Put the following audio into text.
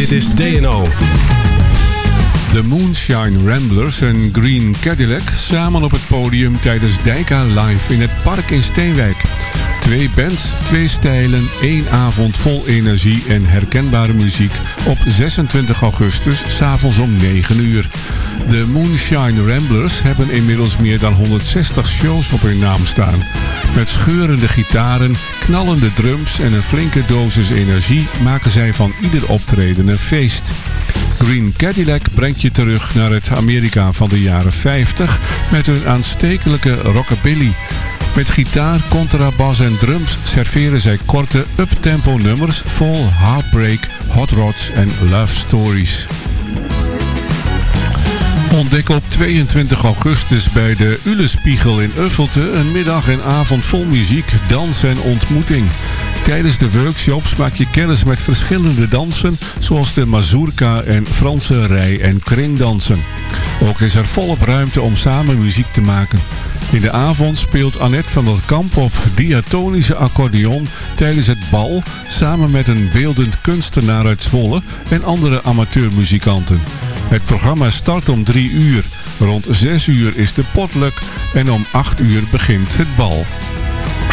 Dit is DNO. De Moonshine Ramblers en Green Cadillac samen op het podium tijdens Dijka Live in het Park in Steenwijk. 2 bands, 2 stijlen, 1 avond vol energie en herkenbare muziek op 26 augustus, 's avonds om 9 uur. De Moonshine Ramblers hebben inmiddels meer dan 160 shows op hun naam staan. Met scheurende gitaren, knallende drums en een flinke dosis energie maken zij van ieder optreden een feest. Green Cadillac brengt je terug naar het Amerika van de jaren 50 met hun aanstekelijke rockabilly. Met gitaar, contrabas en drums serveren zij korte up-tempo nummers vol heartbreak, hot rods en love stories. Ontdek op 22 augustus bij de Ulespiegel in Uffelte een middag en avond vol muziek, dans en ontmoeting. Tijdens de workshops maak je kennis met verschillende dansen, zoals de mazurka en Franse rij- en kringdansen. Ook is er volop ruimte om samen muziek te maken. In de avond speelt Annette van der Kamp op diatonische accordeon tijdens het bal, samen met een beeldend kunstenaar uit Zwolle en andere amateurmuzikanten. Het programma start om 3 uur. Rond 6 uur is de potluck en om 8 uur begint het bal.